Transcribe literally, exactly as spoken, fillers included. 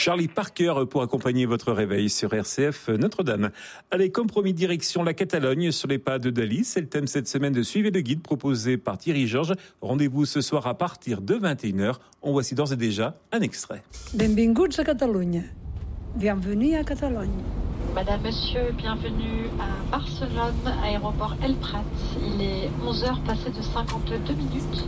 Charlie Parker pour accompagner votre réveil sur R C F Notre-Dame. Allez, comme promis, direction la Catalogne sur les pas de Dali. C'est le thème cette semaine de Suivez le guide proposé par Thierry Georges. Rendez-vous ce soir à partir de vingt et une heures. En voici d'ores et déjà un extrait. Benvinguts a Catalunya. Bienvenue à Catalogne. Madame, Monsieur, bienvenue à Barcelone, aéroport El Prat. Il est onze heures passées de cinquante-deux minutes.